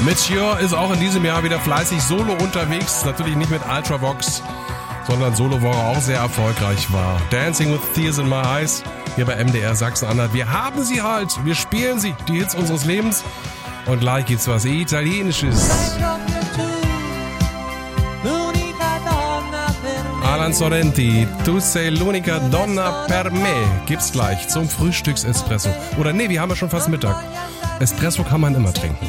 Monsieur ist auch in diesem Jahr wieder fleißig solo unterwegs. Natürlich nicht mit Ultravox, sondern solo, wo er auch sehr erfolgreich war. Dancing with Tears in My Eyes, hier bei MDR Sachsen-Anhalt. Wir haben sie halt, wir spielen sie, die Hits unseres Lebens. Und gleich gibt's was Italienisches. Alan Sorrenti, Tu sei l'unica donna per me, gibt's gleich zum Frühstücksespresso. Oder nee, wir haben ja schon fast Mittag. Espresso kann man immer trinken.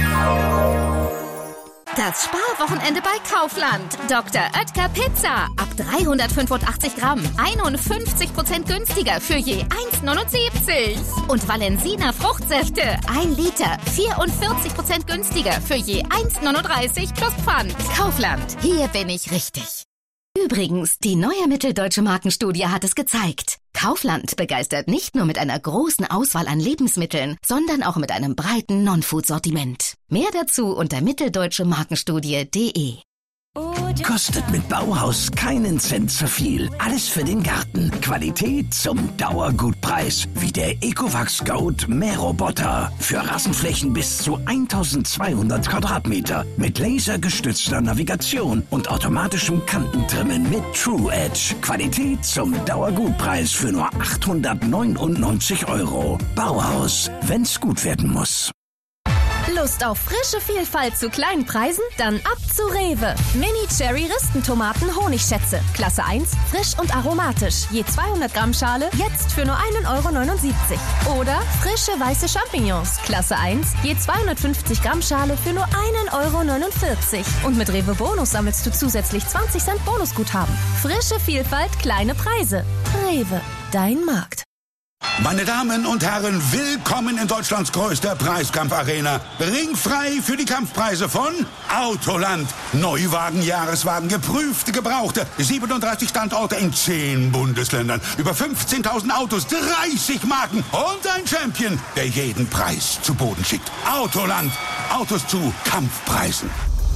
Das Sparwochenende bei Kaufland. Dr. Oetker Pizza. Ab 385 Gramm. 51% günstiger für je 1,79. Und Valensina Fruchtsäfte. 1 Liter. 44% günstiger für je 1,39 plus Pfand. Kaufland. Hier bin ich richtig. Übrigens, die neue Mitteldeutsche Markenstudie hat es gezeigt. Kaufland begeistert nicht nur mit einer großen Auswahl an Lebensmitteln, sondern auch mit einem breiten Non-Food-Sortiment. Mehr dazu unter mitteldeutsche-markenstudie.de. Kostet mit Bauhaus keinen Cent zu viel. Alles für den Garten. Qualität zum Dauergutpreis. Wie der Ecovacs Goat Mähroboter. Für Rasenflächen bis zu 1200 Quadratmeter. Mit lasergestützter Navigation und automatischem Kantentrimmen mit True Edge. Qualität zum Dauergutpreis für nur 899 €. Bauhaus, wenn's gut werden muss. Lust auf frische Vielfalt zu kleinen Preisen? Dann ab zu Rewe. Mini-Cherry-Ristentomaten Honigschätze. Klasse 1, frisch und aromatisch. Je 200 Gramm Schale, jetzt für nur 1,79 € Oder frische weiße Champignons. Klasse 1, je 250 Gramm Schale für nur 1,49 € Und mit Rewe Bonus sammelst du zusätzlich 20 Cent Bonusguthaben. Frische Vielfalt, kleine Preise. Rewe, dein Markt. Meine Damen und Herren, willkommen in Deutschlands größter Preiskampfarena. Ringfrei für die Kampfpreise von Autoland. Neuwagen, Jahreswagen, geprüfte, gebrauchte. 37 Standorte in 10 Bundesländern. Über 15.000 Autos, 30 Marken und ein Champion, der jeden Preis zu Boden schickt. Autoland. Autos zu Kampfpreisen.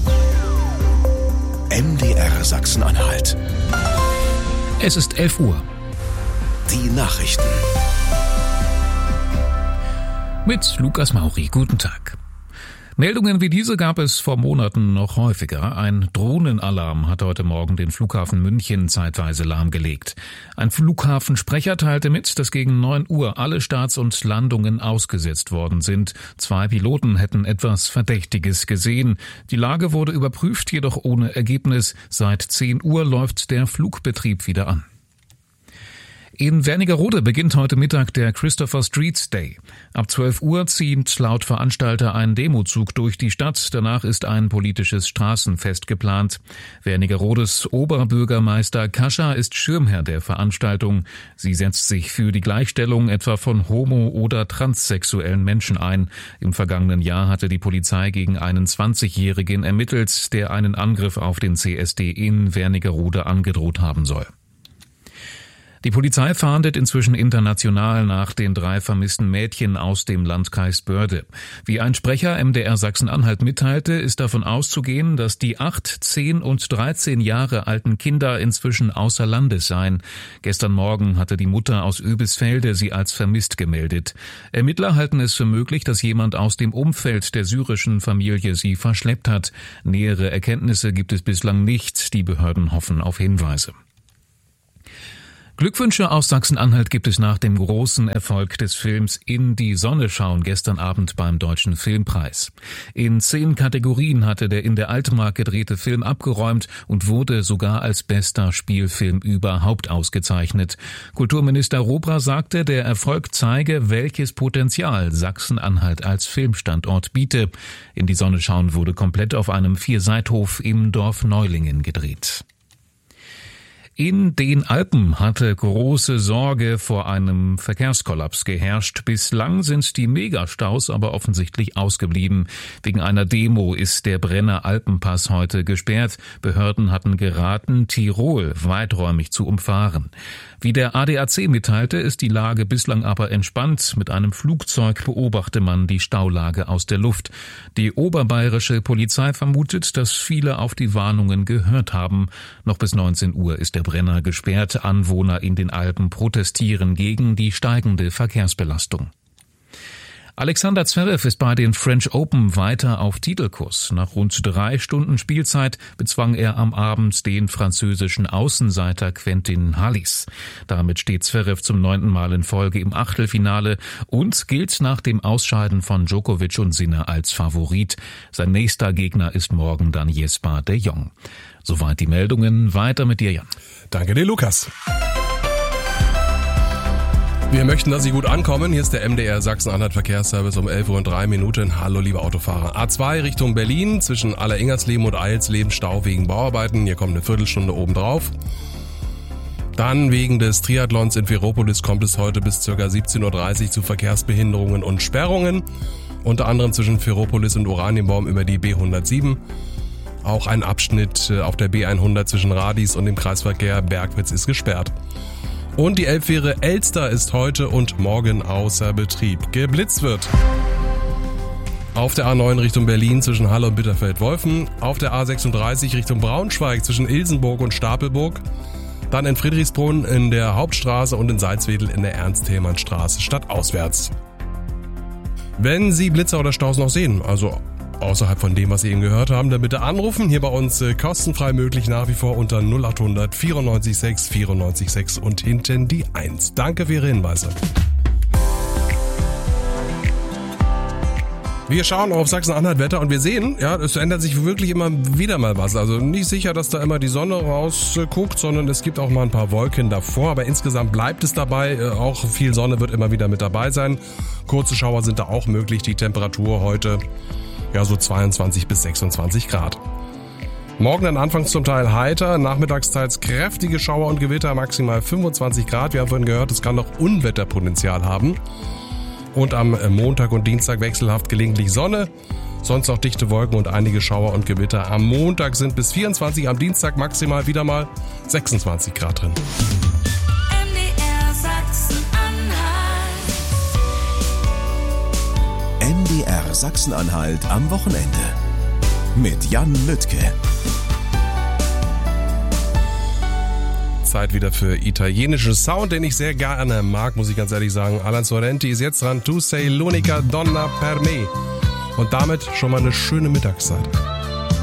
MDR Sachsen-Anhalt. Es ist 11 Uhr. Die Nachrichten. Mit Lukas Mauri, guten Tag. Meldungen wie diese gab es vor Monaten noch häufiger. Ein Drohnenalarm hat heute Morgen den Flughafen München zeitweise lahmgelegt. Ein Flughafensprecher teilte mit, dass gegen 9 Uhr alle Starts und Landungen ausgesetzt worden sind. 2 Piloten hätten etwas Verdächtiges gesehen. Die Lage wurde überprüft, jedoch ohne Ergebnis. Seit 10 Uhr läuft der Flugbetrieb wieder an. In Wernigerode beginnt heute Mittag der Christopher Streets Day. Ab 12 Uhr zieht laut Veranstalter ein Demozug durch die Stadt. Danach ist ein politisches Straßenfest geplant. Wernigerodes Oberbürgermeister Kascha ist Schirmherr der Veranstaltung. Sie setzt sich für die Gleichstellung etwa von homo- oder transsexuellen Menschen ein. Im vergangenen Jahr hatte die Polizei gegen einen 20-Jährigen ermittelt, der einen Angriff auf den CSD in Wernigerode angedroht haben soll. Die Polizei fahndet inzwischen international nach den 3 vermissten Mädchen aus dem Landkreis Börde. Wie ein Sprecher MDR Sachsen-Anhalt mitteilte, ist davon auszugehen, dass die 8, 10 und 13 Jahre alten Kinder inzwischen außer Landes seien. Gestern Morgen hatte die Mutter aus Oebisfelde sie als vermisst gemeldet. Ermittler halten es für möglich, dass jemand aus dem Umfeld der syrischen Familie sie verschleppt hat. Nähere Erkenntnisse gibt es bislang nicht. Die Behörden hoffen auf Hinweise. Glückwünsche aus Sachsen-Anhalt gibt es nach dem großen Erfolg des Films In die Sonne schauen gestern Abend beim Deutschen Filmpreis. In 10 Kategorien hatte der in der Altmark gedrehte Film abgeräumt und wurde sogar als bester Spielfilm überhaupt ausgezeichnet. Kulturminister Robra sagte, der Erfolg zeige, welches Potenzial Sachsen-Anhalt als Filmstandort biete. In die Sonne schauen wurde komplett auf einem 4-Seithof im Dorf Neulingen gedreht. In den Alpen hatte große Sorge vor einem Verkehrskollaps geherrscht. Bislang sind die Megastaus aber offensichtlich ausgeblieben. Wegen einer Demo ist der Brenner Alpenpass heute gesperrt. Behörden hatten geraten, Tirol weiträumig zu umfahren. Wie der ADAC mitteilte, ist die Lage bislang aber entspannt. Mit einem Flugzeug beobachte man die Staulage aus der Luft. Die oberbayerische Polizei vermutet, dass viele auf die Warnungen gehört haben. Noch bis 19 Uhr ist der Brenner gesperrt. Anwohner in den Alpen protestieren gegen die steigende Verkehrsbelastung. Alexander Zverev ist bei den French Open weiter auf Titelkurs. Nach rund 3 Stunden Spielzeit bezwang er am Abend den französischen Außenseiter Quentin Halys. Damit steht Zverev zum 9. Mal in Folge im Achtelfinale und gilt nach dem Ausscheiden von Djokovic und Sinner als Favorit. Sein nächster Gegner ist morgen dann Jesper de Jong. Soweit die Meldungen. Weiter mit dir, Jan. Danke dir, Lukas. Wir möchten, dass Sie gut ankommen. Hier ist der MDR Sachsen-Anhalt Verkehrsservice um 11:03 Uhr. Hallo, liebe Autofahrer. A2 Richtung Berlin zwischen Aller-Ingersleben und Eilsleben Stau wegen Bauarbeiten. Hier kommt eine Viertelstunde obendrauf. Dann wegen des Triathlons in Ferropolis kommt es heute bis ca. 17:30 Uhr zu Verkehrsbehinderungen und Sperrungen. Unter anderem zwischen Ferropolis und Oranienbaum über die B107. Auch ein Abschnitt auf der B100 zwischen Radis und dem Kreisverkehr Bergwitz ist gesperrt. Und die Elbfähre Elster ist heute und morgen außer Betrieb. Geblitzt wird. Auf der A9 Richtung Berlin zwischen Halle und Bitterfeld-Wolfen. Auf der A36 Richtung Braunschweig zwischen Ilsenburg und Stapelburg. Dann in Friedrichsbrunn in der Hauptstraße und in Salzwedel in der Ernst-Thälmann-Straße stadtauswärts. Wenn Sie Blitzer oder Staus noch sehen, also außerhalb von dem, was Sie eben gehört haben, dann bitte anrufen. Hier bei uns kostenfrei möglich nach wie vor unter 0800 94 6 94 6 und hinten die 1. Danke für Ihre Hinweise. Wir schauen auf Sachsen-Anhalt Wetter und wir sehen, ja, es ändert sich wirklich immer wieder mal was. Also nicht sicher, dass da immer die Sonne rausguckt, sondern es gibt auch mal ein paar Wolken davor. Aber insgesamt bleibt es dabei. Auch viel Sonne wird immer wieder mit dabei sein. Kurze Schauer sind da auch möglich. Die Temperatur heute ja so 22 bis 26 Grad. Morgen dann anfangs zum Teil heiter, nachmittagsteils kräftige Schauer und Gewitter, maximal 25 Grad. Wir haben vorhin gehört, es kann noch Unwetterpotenzial haben. Und am Montag und Dienstag wechselhaft gelegentlich Sonne, sonst auch dichte Wolken und einige Schauer und Gewitter. Am Montag sind bis 24, am Dienstag maximal wieder mal 26 Grad drin. MDR Sachsen-Anhalt. MDR Sachsen-Anhalt am Wochenende mit Jan Lüttke. Zeit wieder für italienischen Sound, den ich sehr gerne mag, muss ich ganz ehrlich sagen. Alan Sorrenti ist jetzt dran. Tu sei l'unica donna per me. Und damit schon mal eine schöne Mittagszeit.